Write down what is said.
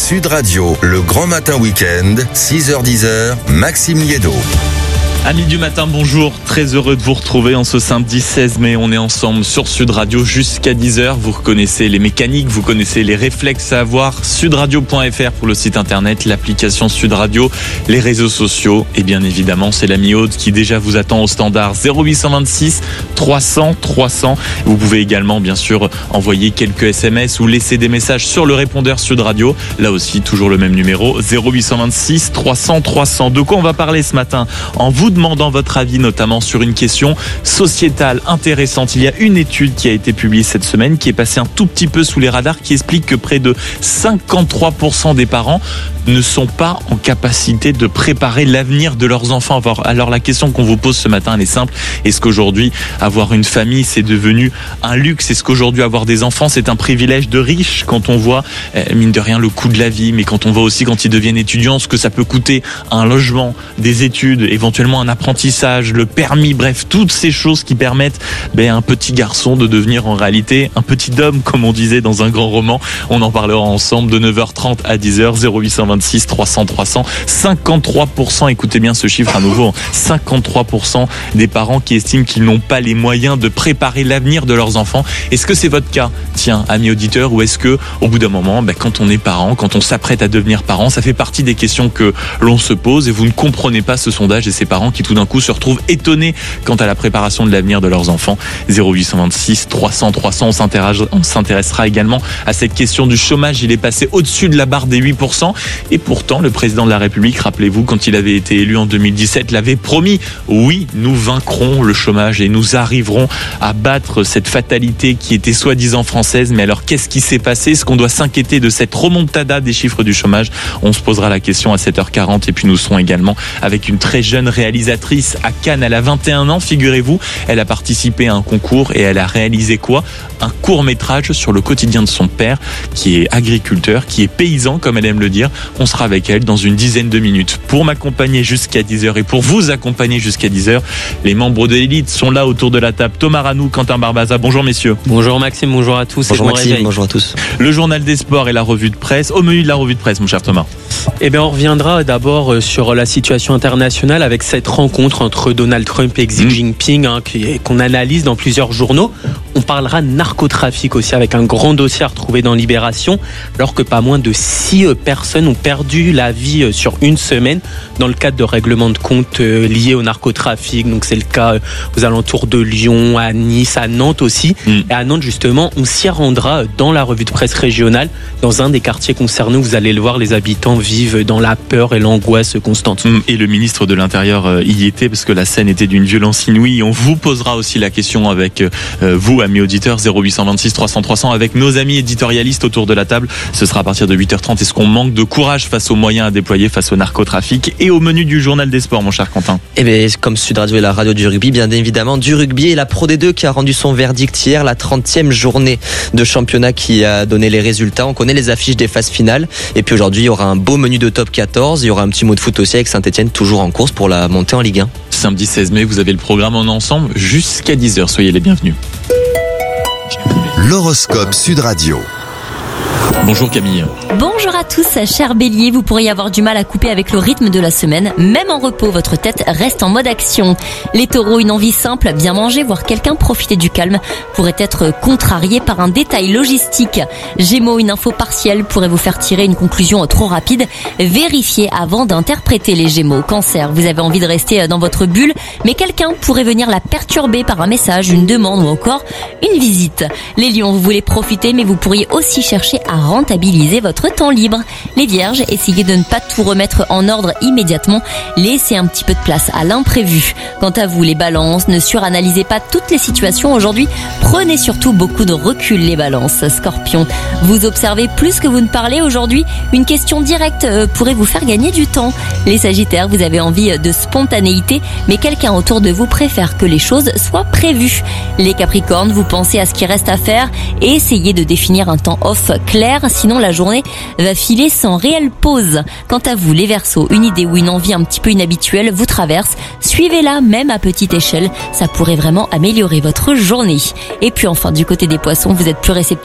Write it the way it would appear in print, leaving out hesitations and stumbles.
Sud Radio, le grand matin week-end, 6h-10h, Maxime Liédo. Amis du matin, bonjour, très heureux de vous retrouver en ce samedi 16 mai, on est ensemble sur Sud Radio jusqu'à 10h, vous reconnaissez les mécaniques, vous connaissez les réflexes à avoir, sudradio.fr pour le site internet, l'application Sud Radio, les réseaux sociaux et bien évidemment c'est l'ami Aude qui déjà vous attend au standard 0826 300 300. Vous pouvez également bien sûr envoyer quelques SMS ou laisser des messages sur le répondeur Sud Radio, là aussi toujours le même numéro 0826 300 300. De quoi on va parler ce matin en vous demandant votre avis notamment sur une question sociétale intéressante. Il y a une étude qui a été publiée cette semaine qui est passée un tout petit peu sous les radars qui explique que près de 53% des parents ne sont pas en capacité de préparer l'avenir de leurs enfants. Alors la question qu'on vous pose ce matin elle est simple. Est-ce qu'aujourd'hui avoir une famille c'est devenu un luxe? Est-ce qu'aujourd'hui avoir des enfants c'est un privilège de riche? Quand on voit mine de rien le coût de la vie, mais quand on voit aussi quand ils deviennent étudiants ce que ça peut coûter un logement, des études, éventuellement un apprentissage, le permis, bref, toutes ces choses qui permettent à un petit garçon de devenir en réalité un petit homme, comme on disait dans un grand roman. On en parlera ensemble de 9h30 à 10h, 0826 300 300. 53%, écoutez bien ce chiffre à nouveau, 53% des parents qui estiment qu'ils n'ont pas les moyens de préparer l'avenir de leurs enfants. Est-ce que c'est votre cas, tiens, amis auditeurs, ou est-ce que au bout d'un moment, quand on est parent, quand on s'apprête à devenir parent, ça fait partie des questions que l'on se pose et vous ne comprenez pas ce sondage et ces parents qui tout d'un coup se retrouvent étonnés quant à la préparation de l'avenir de leurs enfants. 0826 300 300, on s'intéressera également à cette question du chômage. Il est passé au-dessus de la barre des 8% et pourtant le président de la République, rappelez-vous, quand il avait été élu en 2017, l'avait promis. Oui, nous vaincrons le chômage et nous arriverons à battre cette fatalité qui était soi-disant française. Mais alors qu'est-ce qui s'est passé? Est-ce qu'on doit s'inquiéter de cette remontada des chiffres du chômage? On se posera la question à 7h40 et puis nous serons également avec une très jeune réalisatrice à Cannes. Elle a 21 ans, figurez-vous. Elle a participé à un concours et elle a réalisé quoi? Un court-métrage sur le quotidien de son père qui est agriculteur, qui est paysan comme elle aime le dire. On sera avec elle dans une dizaine de minutes. Pour m'accompagner jusqu'à 10h et pour vous accompagner jusqu'à 10h, les membres de l'élite sont là autour de la table. Thomas Ranou, Quentin Barbaza, bonjour messieurs. Bonjour Maxime, bonjour à tous. Bonjour Maxime, bonjour à tous. Le journal des sports et la revue de presse. Au menu de la revue de presse, mon cher Thomas. On reviendra d'abord sur la situation internationale avec cette rencontre entre Donald Trump et Xi Jinping qu'on analyse dans plusieurs journaux. On parlera de narcotrafic aussi avec un grand dossier à retrouver dans Libération, alors que pas moins de 6 personnes ont perdu la vie sur une semaine dans le cadre de règlements de compte liés au narcotrafic. Donc c'est le cas aux alentours de Lyon, à Nice, à Nantes aussi. Et à Nantes justement, on s'y rendra dans la revue de presse régionale, dans un des quartiers concernés où vous allez le voir, les habitants vivent dans la peur et l'angoisse constante. Et le ministre de l'Intérieur y était parce que la scène était d'une violence inouïe. On vous posera aussi la question avec vous, amis auditeurs, 0826 300 300, avec nos amis éditorialistes autour de la table. Ce sera à partir de 8h30. Est-ce qu'on manque de courage face aux moyens à déployer face au narcotrafic? Et au menu du journal des sports, mon cher Quentin? Comme Sud Radio et la radio du rugby, bien évidemment, du rugby et la Pro D2 qui a rendu son verdict hier, la 30e journée de championnat qui a donné les résultats. On connaît les affiches des phases finales. Et puis aujourd'hui, il y aura un beau menu de top 14. Il y aura un petit mot de foot aussi avec Saint-Etienne, toujours en course pour la montée en Ligue 1. Samedi 16 mai, vous avez le programme en ensemble jusqu'à 10h. Soyez les bienvenus. L'horoscope Sud Radio. Bonjour Camille. Bonjour à tous, chers béliers, vous pourriez avoir du mal à couper avec le rythme de la semaine. Même en repos, votre tête reste en mode action. Les taureaux, une envie simple, bien manger, voir quelqu'un profiter du calme, pourrait être contrarié par un détail logistique. Gémeaux, une info partielle pourrait vous faire tirer une conclusion trop rapide. Vérifiez avant d'interpréter les Gémeaux. Cancer, vous avez envie de rester dans votre bulle, mais quelqu'un pourrait venir la perturber par un message, une demande ou encore une visite. Les lions, vous voulez profiter, mais vous pourriez aussi chercher à rentabiliser votre temps libre. Les vierges, essayez de ne pas tout remettre en ordre immédiatement. Laissez un petit peu de place à l'imprévu. Quant à vous, les balances, ne suranalysez pas toutes les situations aujourd'hui. Prenez surtout beaucoup de recul, les balances. Scorpion, vous observez plus que vous ne parlez aujourd'hui. Une question directe pourrait vous faire gagner du temps. Les sagittaires, vous avez envie de spontanéité, mais quelqu'un autour de vous préfère que les choses soient prévues. Les capricornes, vous pensez à ce qui reste à faire et essayez de définir un temps off clair, sinon la journée va filer sans réelle pause. Quant à vous, les Verseaux, une idée ou une envie un petit peu inhabituelle vous traverse, suivez-la même à petite échelle, ça pourrait vraiment améliorer votre journée. Et puis enfin, du côté des poissons, vous êtes plus réceptifs